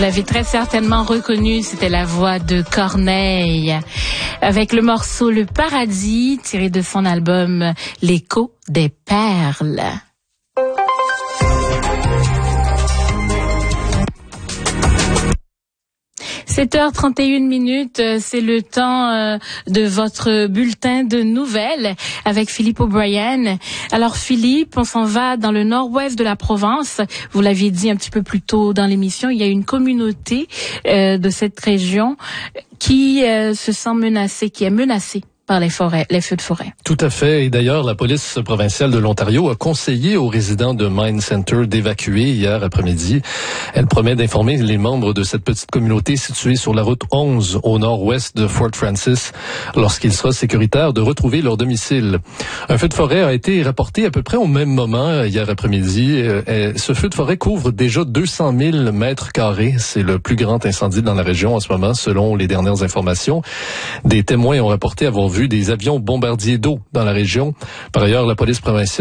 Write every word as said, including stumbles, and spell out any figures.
Vous l'avez très certainement reconnu, c'était la voix de Corneille, avec le morceau Le Paradis, tiré de son album L'écho des perles. sept heures trente et une minutes, c'est le temps euh, de votre bulletin de nouvelles avec Philippe O'Brien. Alors Philippe, on s'en va dans le nord-ouest de la Provence. Vous l'aviez dit un petit peu plus tôt dans l'émission, il y a une communauté euh, de cette région qui euh, se sent menacée, qui est menacée par les forêts, les feux de forêt. Tout à fait. Et d'ailleurs, la police provinciale de l'Ontario a conseillé aux résidents de Mine Center d'évacuer hier après-midi. Elle promet d'informer les membres de cette petite communauté située sur la route onze au nord-ouest de Fort Francis lorsqu'il sera sécuritaire de retrouver leur domicile. Un feu de forêt a été rapporté à peu près au même moment hier après-midi. Ce feu de forêt couvre déjà deux cent mille mètres carrés. C'est le plus grand incendie dans la région en ce moment, selon les dernières informations. Des témoins ont rapporté avoir vu des avions bombardiers d'eau dans la région. Par ailleurs, la police provinciale